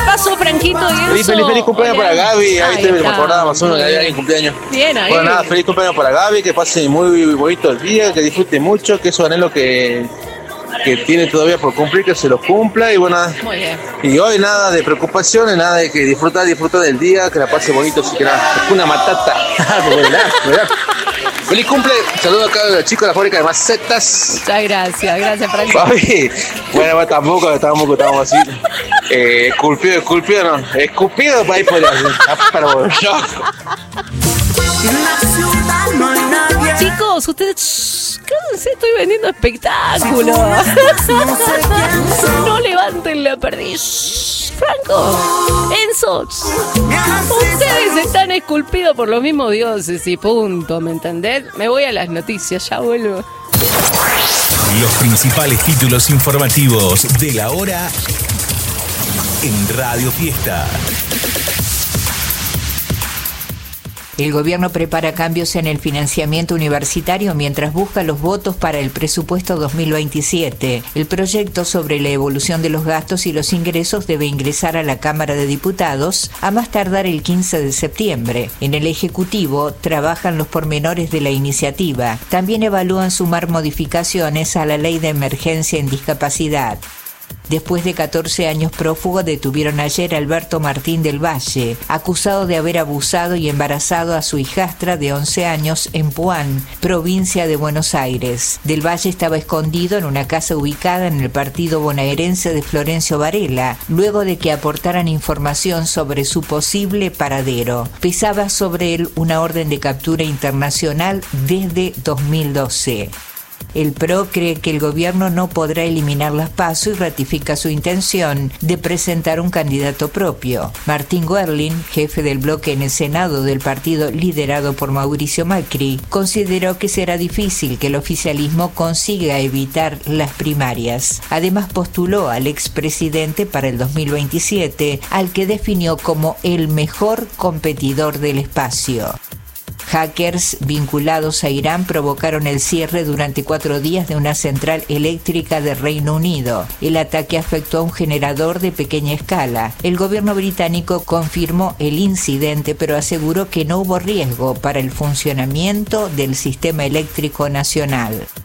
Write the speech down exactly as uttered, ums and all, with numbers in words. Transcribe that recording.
pasó, Franquito? ¿Y Feliz, eso? feliz, feliz cumpleaños Hola. para Gaby. Ahí Ahí te me está. acordaba más o menos Muy que había bien. alguien cumpleaños. Bien, ahí. Bueno, nada, feliz cumpleaños para Gaby, que pase muy bonito el día, que disfrute mucho, que esos anhelos que, que tiene todavía por cumplir, que se los cumpla y bueno, Muy bien. y hoy nada de preocupaciones, nada de que disfrutar, disfrutar del día, que la pase bonito, así que nada, una matata. Mirá, mirá. Feliz cumple, saludo acá a los chicos de la fábrica de macetas. Muchas gracias, gracias, Franco. Fabi, bueno, pues, tampoco, tampoco estamos así. Eh, esculpido, esculpido, no. Escupido para ahí podría ser. Pero yo. Chicos, ustedes, cállense, estoy vendiendo espectáculos. No levanten la perdiz. Franco, Enzo, ustedes están esculpidos por los mismos dioses y punto, ¿me entendés? Me voy a las noticias, ya vuelvo. Los principales títulos informativos de la hora en Radio Fiesta. El gobierno prepara cambios en el financiamiento universitario mientras busca los votos para el presupuesto dos mil veintisiete. El proyecto sobre la evolución de los gastos y los ingresos debe ingresar a la Cámara de Diputados a más tardar el quince de septiembre. En el Ejecutivo trabajan los pormenores de la iniciativa. También evalúan sumar modificaciones a la Ley de Emergencia en Discapacidad. Después de catorce años prófugo, detuvieron ayer a Alberto Martín del Valle, acusado de haber abusado y embarazado a su hijastra de once años en Puan, provincia de Buenos Aires. Del Valle estaba escondido en una casa ubicada en el partido bonaerense de Florencio Varela, luego de que aportaran información sobre su posible paradero. Pesaba sobre él una orden de captura internacional desde dos mil doce. El P R O cree que el gobierno no podrá eliminar las PASO y ratifica su intención de presentar un candidato propio. Martín Werling, jefe del bloque en el Senado del partido liderado por Mauricio Macri, consideró que será difícil que el oficialismo consiga evitar las primarias. Además postuló al expresidente para el dos mil veintisiete, al que definió como el mejor competidor del espacio. Hackers vinculados a Irán provocaron el cierre durante cuatro días de una central eléctrica de Reino Unido. El ataque afectó a un generador de pequeña escala. El gobierno británico confirmó el incidente, pero aseguró que no hubo riesgo para el funcionamiento del sistema eléctrico nacional.